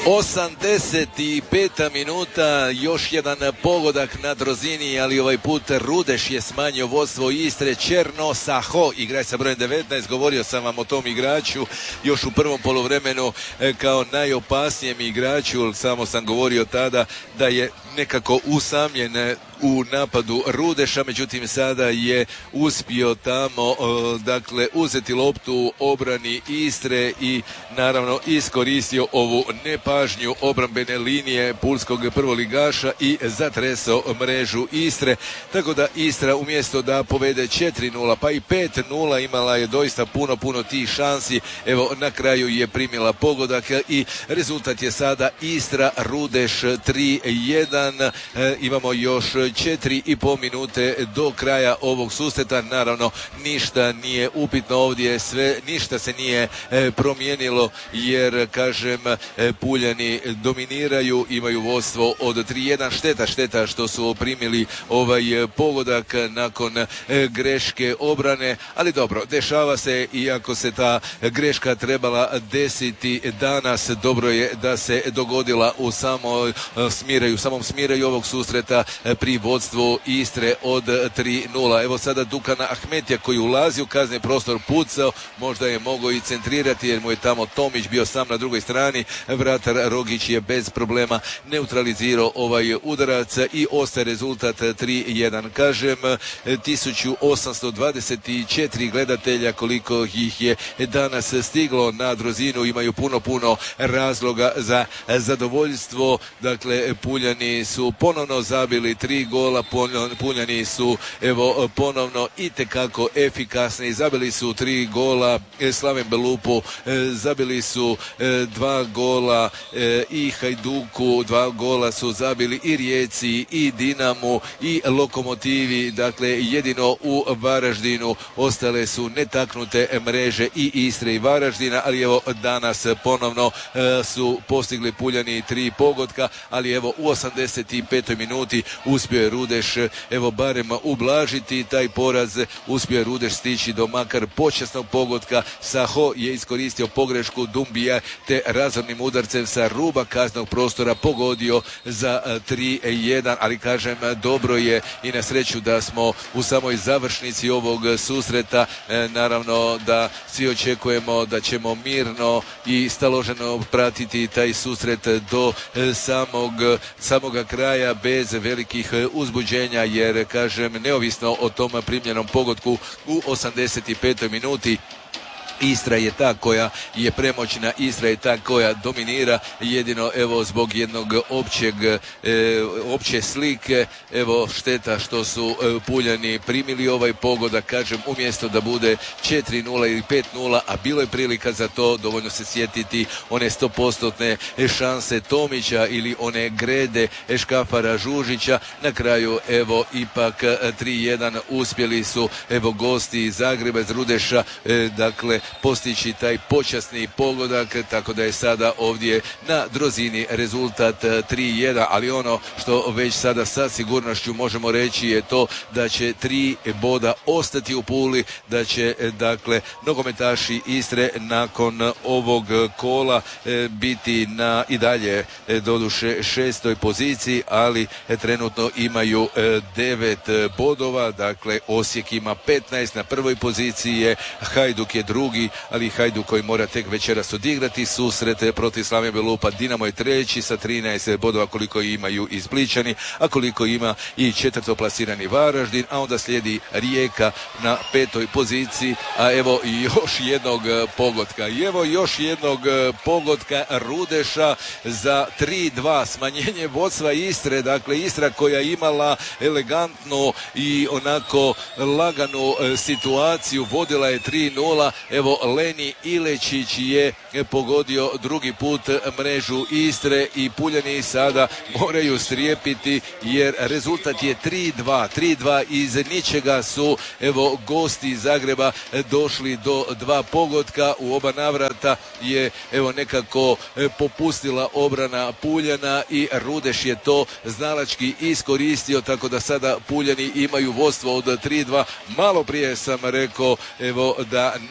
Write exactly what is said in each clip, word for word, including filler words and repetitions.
osamdeset peta minuta, još jedan pogodak na Drozini, ali ovaj put Rudeš je smanjio vodstvo Istre. Černo Saho, igrač sa brojem devetnaest, govorio sam vam o tom igraču još u prvom poluvremenu kao najopasnijem igraču, samo sam govorio tada da je nekako usamljen u napadu Rudeša, međutim sada je uspio tamo dakle uzeti loptu u obrani Istre i naravno iskoristio ovu nepažnju obrambene linije pulskog prvoligaša i zatresao mrežu Istre, tako da Istra umjesto da povede četiri nula pa i pet nula imala je doista puno puno tih šansi. Evo na kraju je primila pogodak i rezultat je sada Istra Rudeš tri jedan. E, imamo još četiri i pol minute do kraja ovog susreta. Naravno ništa nije upitno ovdje, sve ništa se nije e, promijenilo jer kažem e, Puljani dominiraju, imaju vodstvo od tri jedan. Šteta, šteta što su primili ovaj pogodak nakon e, greške obrane, ali dobro, dešava se, iako se ta greška trebala desiti danas, dobro je da se dogodila u samom smiraju, samom smiraju ovog susreta pri vodstvu Istre od tri nula. Evo sada Dukana Ahmetija koji ulazi u kazni prostor, pucao, možda je mogao i centrirati jer mu je tamo Tomić bio sam na drugoj strani. Vratar Rogić je bez problema neutralizirao ovaj udarac i ostaje rezultat tri jedan. Kažem, tisuću osamsto dvadeset četiri gledatelja koliko ih je danas stiglo na Drozinu, imaju puno puno razloga za zadovoljstvo. Dakle, Puljani su ponovno zabili tri gola, Puljani su evo ponovno itekako efikasni, zabili su tri gola Slaven Belupu, zabili su dva gola i Hajduku, dva gola su zabili i Rijeci i Dinamu i Lokomotivi, dakle jedino u Varaždinu ostale su netaknute mreže i Istre i Varaždina, ali evo danas ponovno su postigli Puljani tri pogotka, ali evo u osamdeset petoj minuti uspio je Rudeš evo barem ublažiti taj poraz, uspio je Rudeš stići do makar počasnog pogotka. Saho je iskoristio pogrešku Dumbija te razornim udarcem sa ruba kaznog prostora pogodio za tri jedan, ali kažem dobro je i na sreću da smo u samoj završnici ovog susreta. E, naravno da svi očekujemo da ćemo mirno i staloženo pratiti taj susret do e, samog samoga kraja bez velikih uzbuđenja, jer kažem neovisno o tom primljenom pogodku u osamdeset petoj minuti Istra je ta koja je premoćna, Istra je ta koja dominira, jedino evo zbog jednog općeg, e, opće slike, evo šteta što su e, Puljani primili ovaj pogodak, kažem umjesto da bude četiri nula ili pet nula, a bilo je prilika za to, dovoljno se sjetiti one sto posto šanse Tomića ili one grede Škafara Žužića. Na kraju evo ipak tri jedan uspjeli su evo gosti iz Zagreba, iz Rudeša, e, dakle postići taj počasni pogodak, tako da je sada ovdje na Drozini rezultat tri jedan, ali ono što već sada sa sigurnošću možemo reći je to da će tri boda ostati u Puli, da će dakle nogometaši Istre nakon ovog kola e, biti na i dalje e, doduše šestoj poziciji, ali e, trenutno imaju e, devet bodova, dakle Osijek ima petnaest, na prvoj poziciji je Hajduk je drugi, ali Hajduk koji mora tek večeras odigrati susret protiv Slavija Belupa. Dinamo je treći sa trinaest bodova koliko imaju i Splićani, a koliko ima i četvrto plasirani Varaždin, a onda slijedi Rijeka na petoj poziciji, a evo još jednog pogotka. I evo još jednog pogotka Rudeša za tri dva, smanjenje vodstva Istre, dakle Istra koja je imala elegantnu i onako laganu situaciju, vodila je tri nula, evo Leni Ilečić je pogodio drugi put mrežu Istre i Puljani sada moraju strijepiti jer rezultat je tri dva. tri dva iz ničega su evo gosti iz Zagreba došli do dva pogotka. U oba navrata je evo nekako popustila obrana Puljana i Rudeš je to znalački iskoristio, tako da sada Puljani imaju vodstvo od tri dva. Malo prije sam rekao evo da nećemo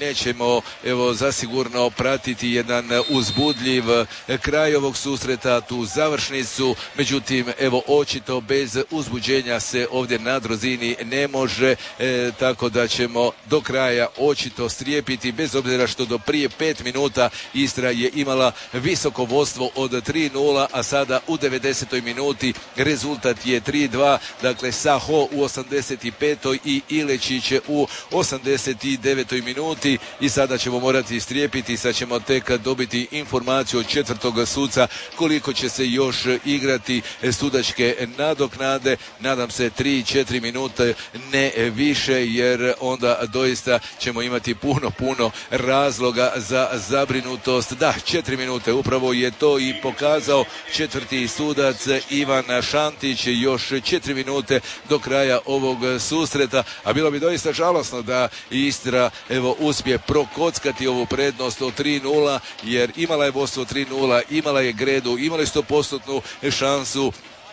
ćemo evo zasigurno pratiti jedan uzbudljiv kraj ovog susreta, tu završnicu, međutim evo očito bez uzbuđenja se ovdje na Drozini ne može, e, tako da ćemo do kraja očito strijepiti, bez obzira što do prije pet minuta Istra je imala visoko vodstvo od tri nula, a sada u devedesetoj minuti rezultat je tri dva, dakle Saho u osamdeset petoj i Ilečić u osamdeset devetoj minuti i sada ćemo morati strijepiti, sad ćemo tek dobiti informaciju od četvrtog suca koliko će se još igrati sudačke nadoknade, nadam se tri četiri minute, ne više, jer onda doista ćemo imati puno, puno razloga za zabrinutost. Da, četiri minute, upravo je to i pokazao četvrti sudac Ivan Šantić, još četiri minute do kraja ovog susreta, a bilo bi doista žalosno da Istra evo uspije prokockati ovu prednost od tri nula, jer imala je vodstvo tri nula, imala je gredu, imala je sto posto šansu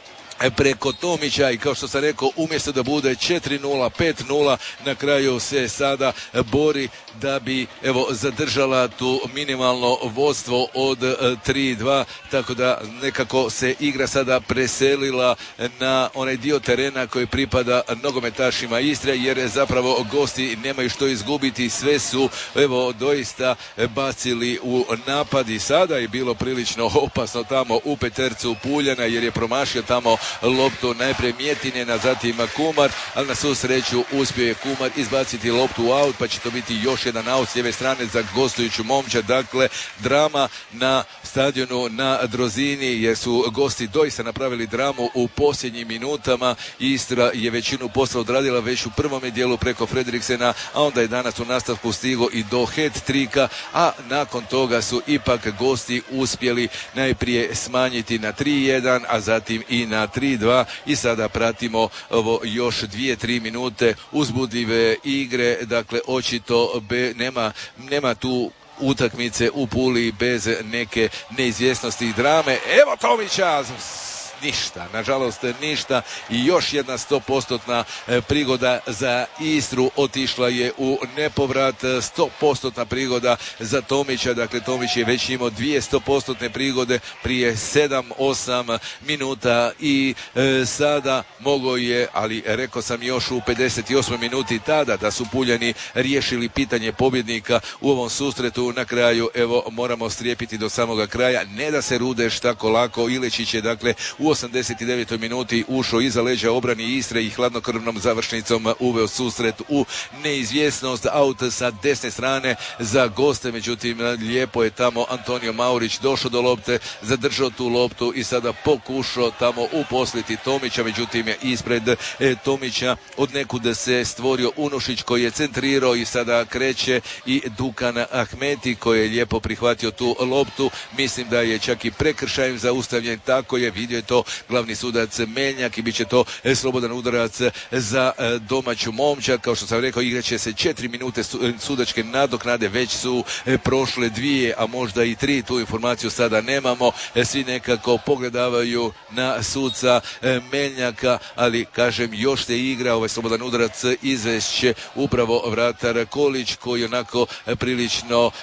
preko Tomića i kao što sam rekao, umjesto da bude četiri nula, pet nula, na kraju se sada bori da bi evo zadržala tu minimalno vodstvo od tri dva, tako da nekako se igra sada preselila na onaj dio terena koji pripada nogometašima Istre, jer zapravo gosti nemaju što izgubiti, sve su evo doista bacili u napad i sada je bilo prilično opasno tamo u petercu Puljana, jer je promašio tamo loptu najprije Mjetinjena, zatim Kumar, ali na svu sreću uspio je Kumar izbaciti loptu u aut, pa će to biti još jedan aut s lijeve strane za gostujuću Momčad. Dakle, drama na stadionu na Drozini, jer su gosti doista napravili dramu u posljednjim minutama. Istra je većinu posla odradila već u prvome dijelu preko Fredriksena, a onda je danas u nastavku stigo i do hat-trika, a nakon toga su ipak gosti uspjeli najprije smanjiti na tri jedan, a zatim i na tri dva i sada pratimo ovo još dvije tri minute uzbudljive igre. Dakle, očito be, nema, nema tu utakmice u Puli bez neke neizvjesnosti i drame. Evo Tomića, ništa, nažalost ništa, i još jedna stopostotna prigoda za Istru otišla je u nepovrat, stopostotna prigoda za Tomića. Dakle, Tomić je već imao dvije stopostotne prigode prije sedam osam minuta i e, sada mogao je, ali rekao sam još u pedeset osmoj minuti tada da su Puljani riješili pitanje pobjednika u ovom susretu. Na kraju evo moramo strijepiti do samoga kraja, ne da se Rudeš tako lako. Ilečić je dakle u osamdeset devetoj minuti ušao iza leđa obrani Istre i hladnokrvnom završnicom uveo susret u neizvjesnost. Aut sa desne strane za goste, međutim lijepo je tamo Antonio Maurić došao do lopte, zadržao tu loptu i sada pokušao tamo uposliti Tomića, međutim je ispred e, Tomića od nekud se stvorio Unušić koji je centrirao i sada kreće i Dukan Ahmeti koji je lijepo prihvatio tu loptu. Mislim da je čak i prekršajem zaustavljen, tako je, vidio je to glavni sudac Meljnjak i bit će to slobodan udarac za domaću Momčad. Kao što sam rekao, igraće se četiri minute sudačke nadoknade, već su prošle dvije, a možda i tri, tu informaciju sada nemamo. Svi nekako pogledavaju na suca Meljnjaka, ali kažem, još se igra ovaj slobodan udarac, izvešće upravo vratar Kolić koji onako prilično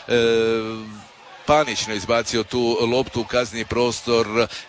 e, panično izbacio tu loptu u kazni prostor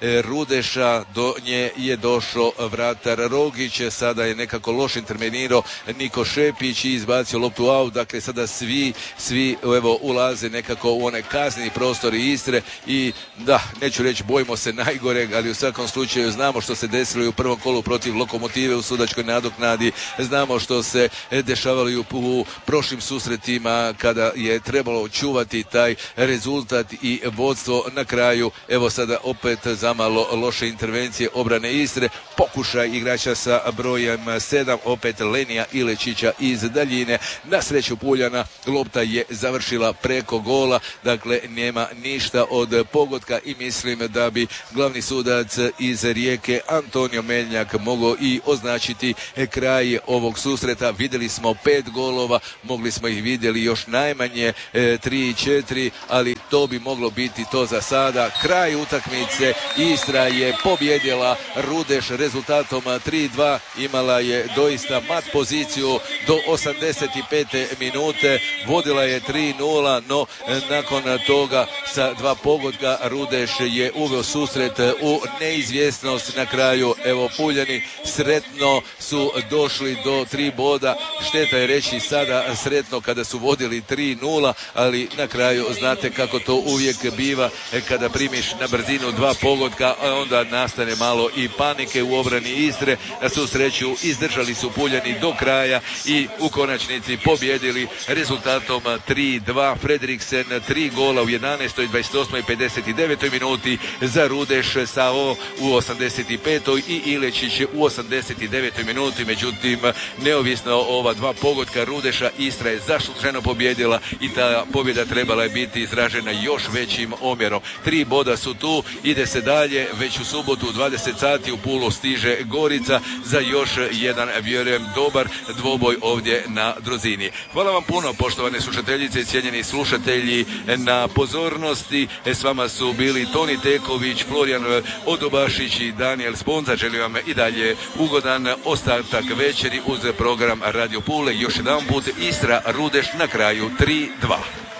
Rudeša, do nje je došao vratar Rogić, sada je nekako loš intervenirao Niko Šepić i izbacio loptu u aut. Dakle, sada svi, svi evo ulaze nekako u onaj kazneni prostor Istre i da, neću reći bojimo se najgoreg, ali u svakom slučaju znamo što se desilo i u prvom kolu protiv Lokomotive u sudačkoj nadoknadi, znamo što se dešavalo i u, u prošlim susretima kada je trebalo čuvati taj rezultat i vodstvo. Na kraju evo sada opet zamalo loše intervencije obrane Istre, pokušaj igrača sa brojem sedam, opet Lenija Ilečića iz daljine. Na sreću Puljana lopta je završila preko gola, dakle nema ništa od pogotka i mislim da bi glavni sudac iz Rijeke Antonio Meljnjak mogao i označiti kraj ovog susreta. Vidjeli smo pet golova, mogli smo ih vidjeli još najmanje tri četiri, ali to bi moglo biti to za sada. Kraj utakmice, Istra je pobjedila Rudeš rezultatom tri dva, imala je doista mat poziciju do osamdeset pete minute, vodila je tri nula, no nakon toga sa dva pogotka Rudeš je uveo susret u neizvjesnost na kraju. Evo, Puljani sretno su došli do tri boda, šteta je reći sada sretno kada su vodili tri nula, ali na kraju znate kako to uvijek biva, kada primiš na brzinu dva pogotka, onda nastane malo i panike u obrani Istre. Na svu sreću izdržali su Puljani do kraja i u konačnici pobjedili rezultatom tri dva. Fredriksen tri gola u jedanaestoj, dvadeset osmoj i pedeset devetoj minuti za Rudeš, Sao u osamdeset petoj i Ilečić u osamdeset devetoj minuti. Međutim, neovisno ova dva pogotka Rudeša, Istra je zasluženo pobjedila i ta pobjeda trebala je biti izražena još većim omjerom. Tri boda su tu, ide se dalje, već u subotu u dvadeset sati u Pulu stiže Gorica za još jedan, vjerujem, dobar dvoboj ovdje na Drozini. Hvala vam puno, poštovane slušateljice i cijenjeni slušatelji, na pozornosti. S vama su bili Toni Teković, Florijan Odobašić i Daniel Sponza. Želim vam i dalje ugodan ostatak večeri uz program Radio Pule. Još jedan put Istra Rudeš na kraju tri dva.